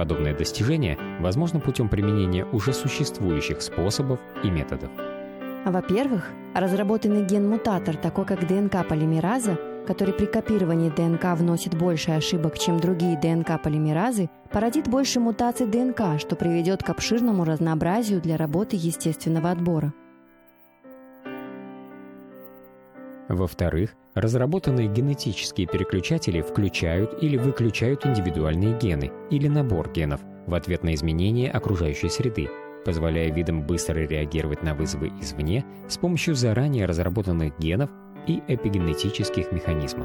Подобное достижение возможно путем применения уже существующих способов и методов. Во-первых, разработанный ген-мутатор, такой как ДНК-полимераза, который при копировании ДНК вносит больше ошибок, чем другие ДНК-полимеразы, породит больше мутаций ДНК, что приведет к обширному разнообразию для работы естественного отбора. Во-вторых, разработанные генетические переключатели включают или выключают индивидуальные гены или набор генов в ответ на изменения окружающей среды, позволяя видам быстро реагировать на вызовы извне с помощью заранее разработанных генов и эпигенетических механизмов.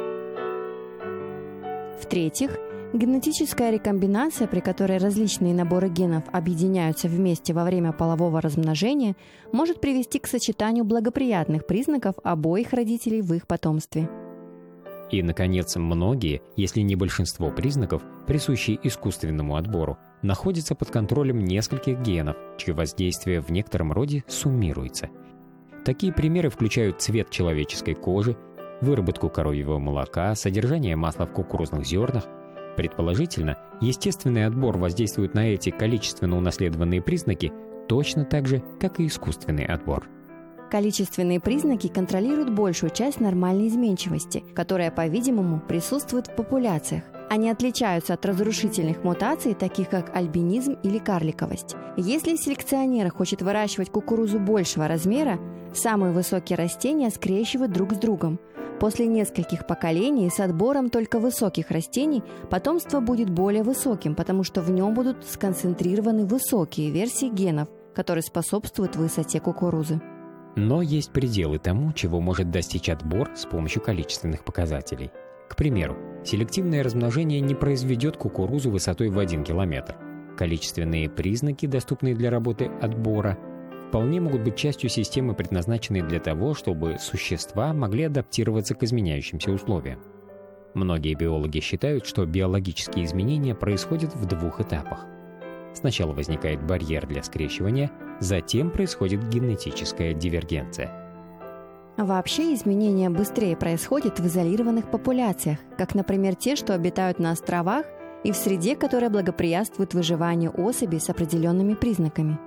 В-третьих, генетическая рекомбинация, при которой различные наборы генов объединяются вместе во время полового размножения, может привести к сочетанию благоприятных признаков обоих родителей в их потомстве. И, наконец, многие, если не большинство признаков, присущие искусственному отбору, находятся под контролем нескольких генов, чье воздействие в некотором роде суммируется. Такие примеры включают цвет человеческой кожи, выработку коровьего молока, содержание масла в кукурузных зернах. Предположительно, естественный отбор воздействует на эти количественно унаследованные признаки точно так же, как и искусственный отбор. Количественные признаки контролируют большую часть нормальной изменчивости, которая, по-видимому, присутствует в популяциях. Они отличаются от разрушительных мутаций, таких как альбинизм или карликовость. Если селекционер хочет выращивать кукурузу большего размера, самые высокие растения скрещивают друг с другом. После нескольких поколений с отбором только высоких растений потомство будет более высоким, потому что в нем будут сконцентрированы высокие версии генов, которые способствуют высоте кукурузы. Но есть пределы тому, чего может достичь отбор с помощью количественных показателей. К примеру, селективное размножение не произведет кукурузу высотой в 1 километр. Количественные признаки, доступные для работы отбора, вполне могут быть частью системы, предназначенной для того, чтобы существа могли адаптироваться к изменяющимся условиям. Многие биологи считают, что биологические изменения происходят в 2 этапах. Сначала возникает барьер для скрещивания, затем происходит генетическая дивергенция. Вообще изменения быстрее происходят в изолированных популяциях, как, например, те, что обитают на островах и в среде, которая благоприятствует выживанию особей с определенными признаками.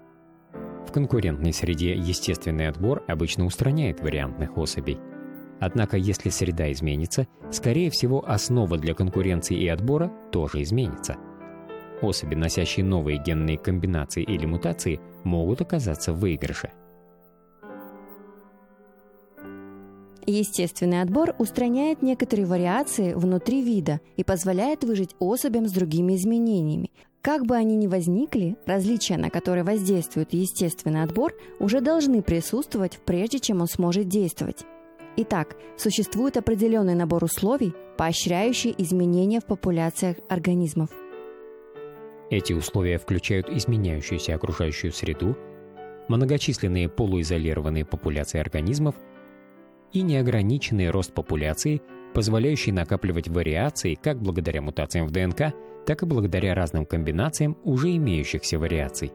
В конкурентной среде естественный отбор обычно устраняет вариантных особей. Однако, если среда изменится, скорее всего, основа для конкуренции и отбора тоже изменится. Особи, носящие новые генные комбинации или мутации, могут оказаться в выигрыше. Естественный отбор устраняет некоторые вариации внутри вида и позволяет выжить особям с другими изменениями. Как бы они ни возникли, различия, на которые воздействует естественный отбор, уже должны присутствовать, прежде чем он сможет действовать. Итак, существует определенный набор условий, поощряющий изменения в популяциях организмов. Эти условия включают изменяющуюся окружающую среду, многочисленные полуизолированные популяции организмов и неограниченный рост популяции, позволяющий накапливать вариации как благодаря мутациям в ДНК, так и благодаря разным комбинациям уже имеющихся вариаций.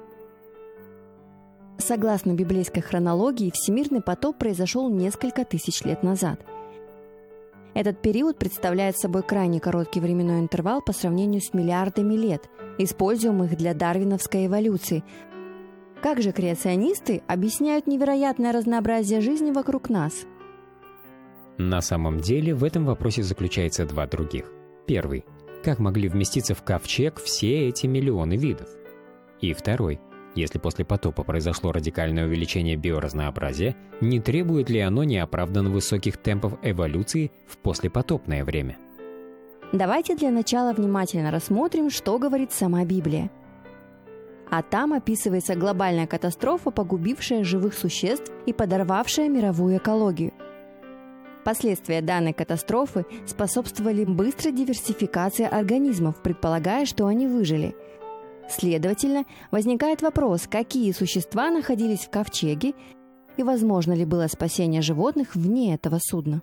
Согласно библейской хронологии, всемирный потоп произошел несколько тысяч лет назад. Этот период представляет собой крайне короткий временной интервал по сравнению с миллиардами лет, используемых для дарвиновской эволюции. Как же креационисты объясняют невероятное разнообразие жизни вокруг нас? На самом деле в этом вопросе заключается 2 других. Первый. Как могли вместиться в ковчег все эти миллионы видов? И второй. Если после потопа произошло радикальное увеличение биоразнообразия, не требует ли оно неоправданно высоких темпов эволюции в послепотопное время? Давайте для начала внимательно рассмотрим, что говорит сама Библия. А там описывается глобальная катастрофа, погубившая живых существ и подорвавшая мировую экологию. Последствия данной катастрофы способствовали быстрой диверсификации организмов, предполагая, что они выжили. Следовательно, возникает вопрос, какие существа находились в ковчеге и возможно ли было спасение животных вне этого судна.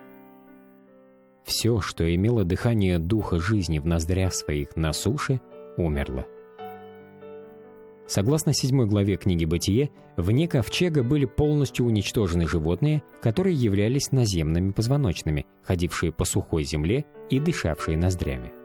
Все, что имело дыхание духа жизни в ноздрях своих на суше, умерло. Согласно 7 главе книги «Бытие», вне ковчега были полностью уничтожены животные, которые являлись наземными позвоночными, ходившие по сухой земле и дышавшие ноздрями.